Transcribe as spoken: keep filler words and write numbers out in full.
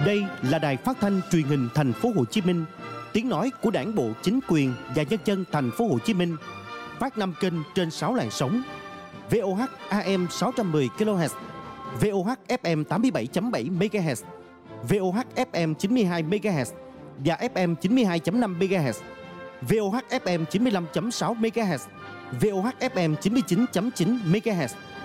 Đây là đài phát thanh truyền hình Thành phố Hồ Chí Minh, tiếng nói của Đảng bộ, chính quyền và nhân dân Thành phố Hồ Chí Minh. Phát năm kênh trên sáu làn sóng: vê o hát a em sáu trăm mười ki lô héc, vê o hát ép em tám mươi bảy chấm bảy mê ga héc, vê o hát ép em chín mươi hai mê ga héc và ép em chín mươi hai chấm năm mê ga héc, vê o hát ép em chín mươi lăm chấm sáu mê ga héc, vê o hát ép em chín mươi chín chấm chín mê ga héc.